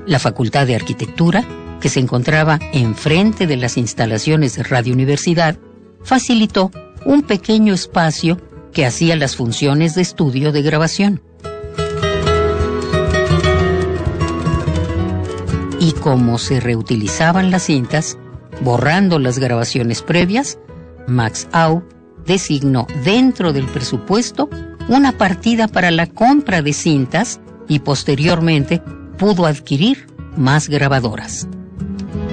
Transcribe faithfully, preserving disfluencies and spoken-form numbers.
La Facultad de Arquitectura, que se encontraba enfrente de las instalaciones de Radio Universidad, facilitó un pequeño espacio que hacía las funciones de estudio de grabación. Y como se reutilizaban las cintas, borrando las grabaciones previas, Max Au designó dentro del presupuesto una partida para la compra de cintas y posteriormente pudo adquirir más grabadoras.